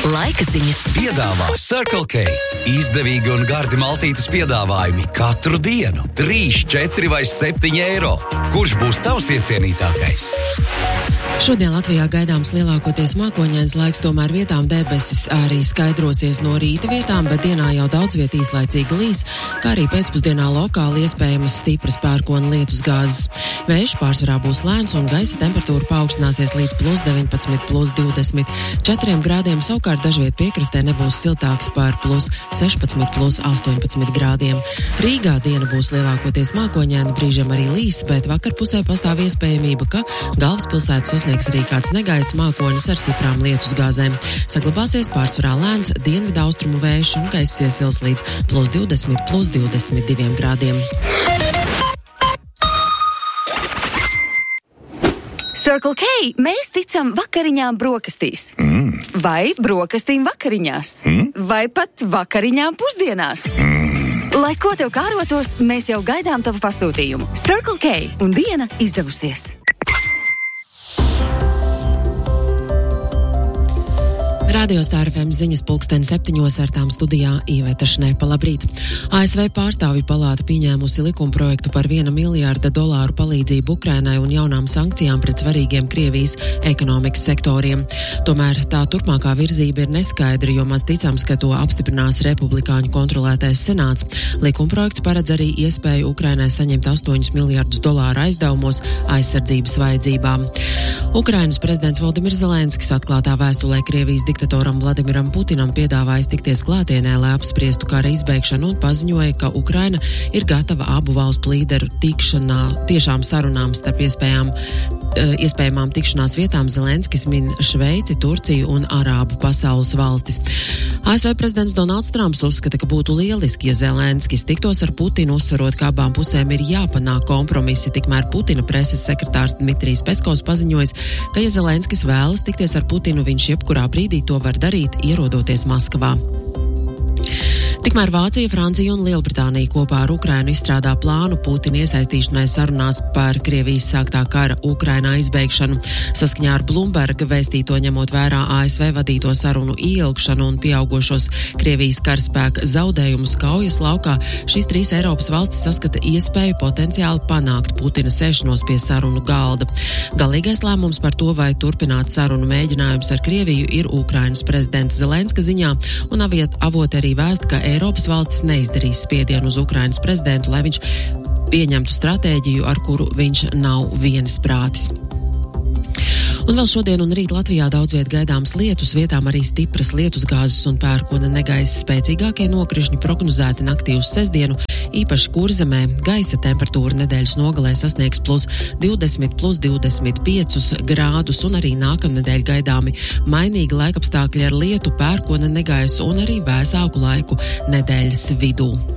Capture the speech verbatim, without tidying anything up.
Laika ziņas piedāvā Circle K. Izdevīgi un gardi maltītes piedāvājumi katru dienu. trīs, četri vai septiņi eiro. Kurš būs tavs iecienītākais? Šodien Latvijā gaidāms lielākoties mākoņains laiks, tomēr vietām debesis arī skaidrosies no rīta vietām, bet dienā jau daudz viet īslaicīgi līs, kā arī pēcpusdienā lokāli iespējamas stipras pērkona lietus gāzes. Vējš pārsvarā būs lēns un gaisa temperatūra paaugstināsies līdz plus deviņpadsmit, plus divdesmit četriem grādiem, savukārt dažviet piekrastē nebūs siltāks par plus sešpadsmit, plus astoņpadsmit grādiem. Rīgā diena būs lielākoties mākoņaina, brīžiem arī līs, bet vakarpusē pastāv iespējamība, ka galvaspilsētu sasniegs arī kāds negaisa mākonis ar stiprām lietus gāzēm. Saglabāsies pārsvarā lēns dienvidu austrumu vējš un gaiss iesils līdz plus divdesmit, plus divdesmit diviem grādiem. Circle K, mēs ticam vakariņām brokastīs. Mm. Vai brokastīm vakariņās. Mm. Vai pat vakariņām pusdienās. Mm. Lai ko tev kārotos, mēs jau gaidām tavu pasūtījumu. Circle K un diena izdevusies. Radio Star F M ziņas pulksten septiņos ar tām studijā Īveta Šnepa. Labrīt. A S V pārstāvju palāta pieņēmusi likumprojektu par viena miljārda dolāru palīdzību Ukrainai un jaunām sankcijām pret svarīgiem Krievijas ekonomikas sektoriem. Tomēr tā turpmākā virzība ir neskaidra, jo maz ticams, ka to apstiprinās republikāņu kontrolētais senāts. Likumprojekts paredz arī iespēju Ukrainai saņemt astoņus miljardus dolāru aizdevumos aizsardzības vajadzībām. Ukrainas prezidents Valdimirs Zelenskis atklātā vēstulē Krievijas diktatoram Vladimiram Putinam piedāvājis tikties klātienē, lai apspriestu kara izbeigšanu un paziņoja, ka Ukraina ir gatava abu valstu līderu tikšanā, tiešām sarunām starp iespējām, iespējamām tikšanās vietām. Zelenskis min Šveici, Turciju un Arābu pasaules valstis. A S V prezidents Donalds Trumps uzskata, ka būtu lieliski, ja Zelenskis tiktos ar Putinu, uzsverot, ka abām pusēm ir jāpanāk kompromisi. Tikmēr Putina preses sekretārs Dmitrijs Peskovs paziņojis, ka ja Zelenskis vēlas tikties ar Putinu, viņš jebkurā brīdī to var darīt, ierodoties Maskavā. Tikmēr Vācija, Francija un Lielbritānija kopā ar Ukrainu izstrādā plānu Putina iesaistīšanai sarunās par Krievijas sāktā kara Ukrainā izbeigšanu. Saskaņā ar Bloomberg vēstīto ņemot vērā A S V vadīto sarunu ieilgšanu un pieaugošos Krievijas karaspēka zaudējumus kaujas laukā, šīs trīs Eiropas valstis saskata iespēju potenciāli panākt Putina sēšanos pie sarunu galda. Galīgais lēmums par to, vai turpināt sarunu mēģinājumus ar Krieviju, ir Ukrainas prezidents Zelenska ziņā, un aviet avoti arī vēst, ka Eiropas valstis neizdarīs spiedienu uz Ukrainas prezidentu, lai viņš pieņemtu stratēģiju, ar kuru viņš nav vienisprātis. Un vēl šodien un rīt Latvijā daudz viet gaidāms lietus, vietām arī stipras lietus gāzes un pērkona negaisa. Spēcīgākie nokrišņi prognozēti naktī uz sestdienu, īpaši Kurzemē. Gaisa temperatūra nedēļas nogalē sasniegs plus divdesmit, plus divdesmit piecus grādus, un arī nākamnedēļ gaidāmi mainīgi laikapstākļi ar lietu, pērkona negaisu un arī vēsāku laiku nedēļas vidū.